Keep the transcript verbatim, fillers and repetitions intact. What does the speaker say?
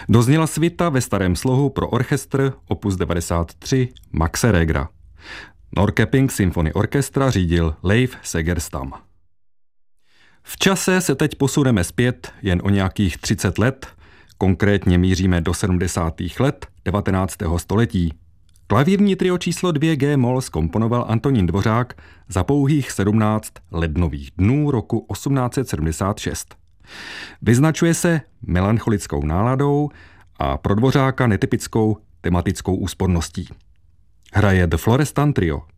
Dozněla svita ve starém slohu pro orchestr opus devadesát tři Maxe Regera. Norrköping Symphony Orchestra řídil Leif Segerstam. V čase se teď posuneme zpět jen o nějakých třicet let, konkrétně míříme do sedmdesátých let devatenáctého století. Klavírní trio číslo dvě G-moll zkomponoval Antonín Dvořák za pouhých sedmnáct lednových dnů roku osmnáct set sedmdesát šest. Vyznačuje se melancholickou náladou a pro Dvořáka netypickou tematickou úsporností. Hraje The Florestan Trio.